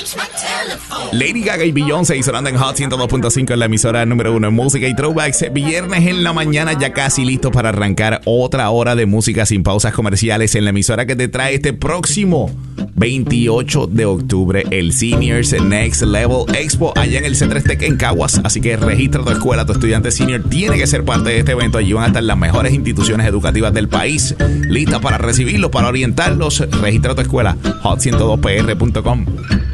Lady Gaga y Beyoncé sonando en Hot 102.5 en la emisora número 1 en música y throwbacks. Viernes en la mañana, ya casi listo para arrancar otra hora de música sin pausas comerciales en la emisora que te trae este próximo 28 de octubre el Seniors Next Level Expo allá en el Centro Tech en Caguas. Así que registra tu escuela, tu estudiante senior tiene que ser parte de este evento. Allí van a estar las mejores instituciones educativas del país listas para recibirlos, para orientarlos. Registra tu escuela, hot102pr.com.